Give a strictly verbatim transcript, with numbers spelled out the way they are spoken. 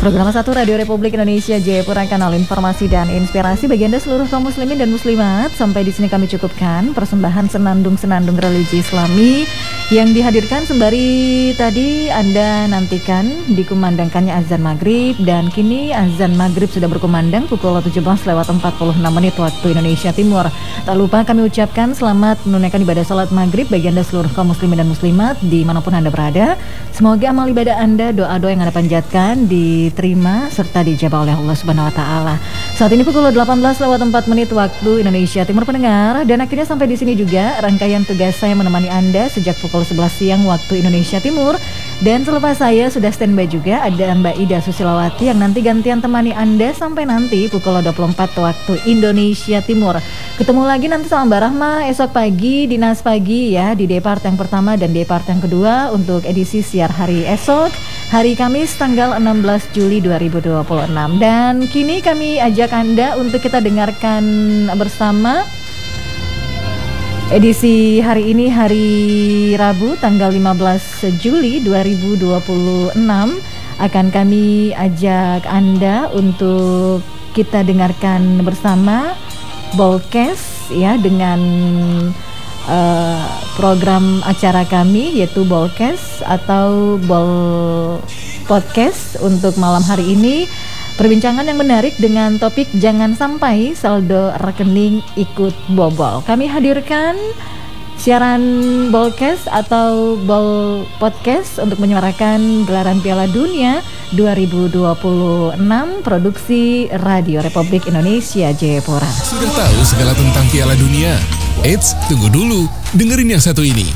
Program satu Radio Republik Indonesia Jayapura, kanal informasi dan inspirasi bagi Anda seluruh kaum muslimin dan muslimat. Sampai di sini kami cukupkan persembahan senandung-senandung religi Islami yang dihadirkan sembari tadi Anda nantikan dikumandangkannya azan maghrib, dan kini azan maghrib sudah berkumandang pukul tujuh belas lewat empat puluh enam menit waktu Indonesia Timur. Tak lupa kami ucapkan selamat menunaikan ibadah salat maghrib bagi Anda seluruh kaum muslimin dan muslimat dimanapun Anda berada. Semoga amal ibadah Anda, doa-doa yang Anda panjatkan diterima serta dijabah oleh Allah Subhanahu wa taala. Saat ini pukul delapan belas lewat empat menit waktu Indonesia Timur pendengar, dan akhirnya sampai di sini juga rangkaian tugas saya menemani Anda sejak pukul sebelas siang waktu Indonesia Timur. Dan selepas saya sudah standby juga ada Mbak Ida Susilawati yang nanti gantian temani Anda sampai nanti pukul dua puluh empat waktu Indonesia Timur. Ketemu lagi nanti sama Mbak Rahma esok pagi di Nas Pagi ya, di day part yang pertama dan day part yang kedua untuk edisi siar hari esok, hari Kamis tanggal enam belas Juli dua ribu dua puluh enam. Dan kini kami ajak Anda untuk kita dengarkan bersama edisi hari ini, hari Rabu tanggal lima belas Juli dua ribu dua puluh enam. Akan kami ajak Anda untuk kita dengarkan bersama Bolkes ya, dengan uh, program acara kami yaitu Bolkes atau Bol Podcast untuk malam hari ini. Perbincangan yang menarik dengan topik jangan sampai saldo rekening ikut bobol. Kami hadirkan siaran Bolkes atau Bol Podcast untuk menyuarakan gelaran Piala Dunia dua ribu dua puluh enam, produksi Radio Republik Indonesia Jayapura. Sudah tahu segala tentang Piala Dunia? Eits, tunggu dulu, dengerin yang satu ini.